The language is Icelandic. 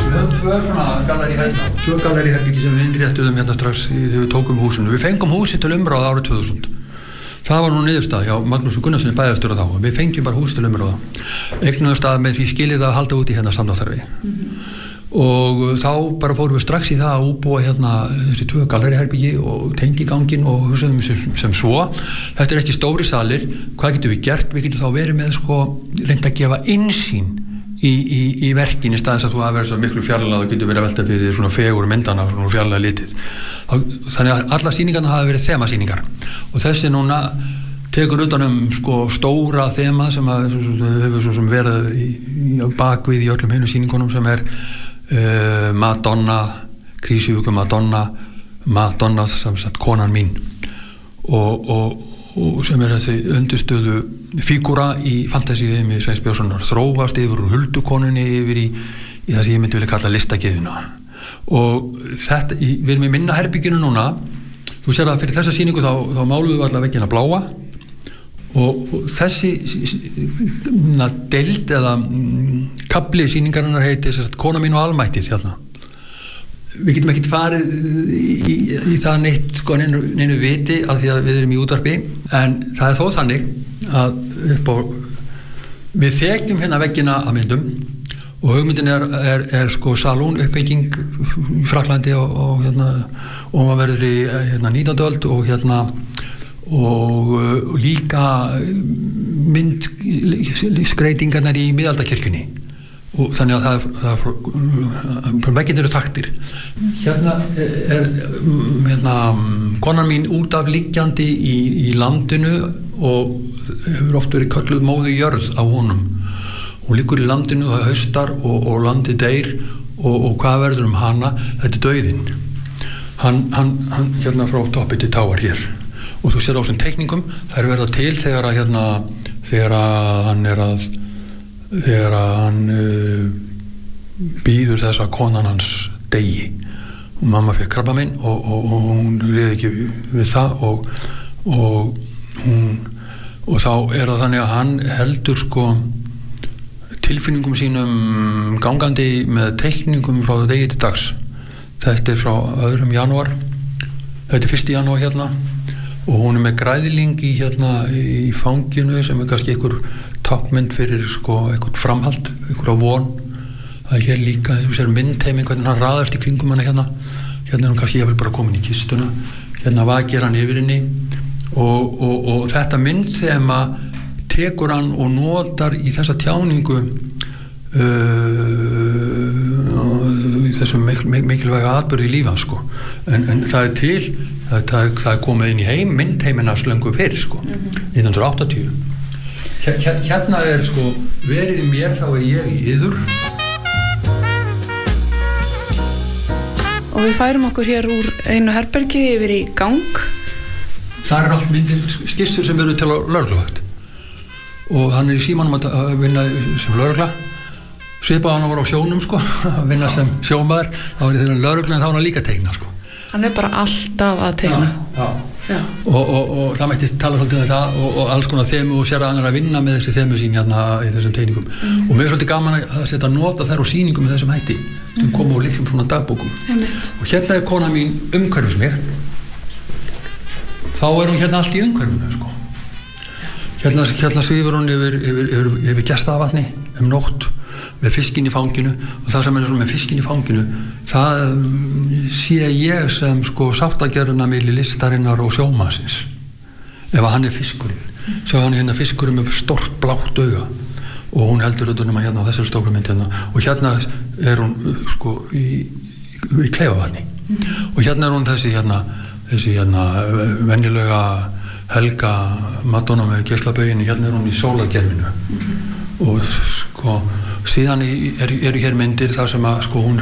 höfum tvö galleríherbyggi sem við innréttuðum hérna strax þegar við tókum húsinu. Við fengum húsið til umráða árið 2000. Það var nú niðurstaða hjá Magnúsi Gunnarssoni bæjarstjóra þá. Við fengjum bara húsið til umráða. Eignuðumst að með því skilið að halda út í hérna Sandholtstarfi. Og þá bara fórum við strax í það að útbúa hérna þessi tvö galleríherbyggi og tengiganginn og hugsaðum sem svo. Þetta ekki stóri salir. Hvað getum við gert? Við getum þá verið með reynt að gefa innsýn í verkin í staðis að þú hafa verið svo miklu fjarlægð og getur verið að velta fyrir svona fegur myndana og svona fjarlægð litið. Þannig að alla sýningarna hafa verið þemasýningar og þessi núna tekur utan stóra þema sem hefur svo sem verið bakvið í öllum hinum sýningunum sem Madonna, krísjúku Madonna sem sagt konan mín og sem þessi undirstöðu fígúra í fantasíheimi Sveins Björnssonar þróast yfir úr huldukonunni yfir í það sem ég myndi vilja kalla listagyðjuna og þetta, við erum í minna herbygginu núna þú sér að fyrir þessa sýningu þá máluðum við alla veggina bláa og þessi deild eða kafli sýningarinnar heiti kona mín og almættið hérna við getum ekkert farið í það neitt neinu viti af því að við erum í útvarpi en það þó þannig að við þekkjum hérna veggina af myndum og hugmyndin er salón uppbygging í Frakklandi og maður verður í 19. öld og líka myndskreitingarnar í miðaldakirkjunni og þannig að það veggin eru þaktir hérna konan mín út af liggjandi í landinu og hefur oft verið kölluð móðu jörð á honum hún liggur í landinu, það haustar og landið deyr og hvað verður hana þetta dauðinn hann hérna frá toppi til táar hér og þú sér á þessum teikningum þær verða til þegar hann býður þess að konan hans degi og mamma fekk krabbaminn og hún réði ekki við það og þá það þannig að hann heldur tilfinningum sínum gangandi með teikningum frá degi til dags þetta frá 2. janúar þetta 1. janúar hérna og hún með græðling í fanginu sem kannski einhver tákmynd fyrir eitthvað framhald, einhverja von það hér líka, þú sér myndheiminn hvernig hann raðast í kringum hana hérna hún kannski ég vil bara komin í kistuna hérna vakir hann yfir henni og þetta myndþema tekur hann og notar í þessa tjáningu í þessum mikilvæga atburði í lífi hans en það til það komið inn í myndheimina slöngu fyrir 1980 hérna verið í mér þá ég í yður og við færum okkur hér úr einu herbergi yfir í gang þar allt myndir skissur sem eru til lögregluvakt og hann í símanum að vinna sem lögregla svipað hann var á sjónum að vinna sem sjómaður þá var þeirra lögregla en þá hann líka teikna hann bara alltaf að teikna já. Og það mætti tala svolítið um það og alls konar þemu og sér að hann að vinna með þessi þemu sín hérna í þessum teikningum og mér svolítið gaman að setja nota þær á sýningum með þessum hætti sem koma úr litlum svona dagbókum og hérna kona mín umhverfis mér þá hún hérna allt í umhverfinu hérna svífur hún yfir Gestavatni nótt með fiskinn í fanginu og það sem með fiskinn í fanginu það sé ég sem sáttagerðuna milli listarinnar og sjómannsins ef hann fiskurinn svo hann hérna fiskurinn með stórt blátt auga og hún heldur utan hérna á þessari stóru mynd hérna og hérna hún í Kleifavatni og hérna hún þessi venjulega helga Madonna með geislabauginni hérna hún í sólargervinu og síðan eru hér myndir þar sem að hún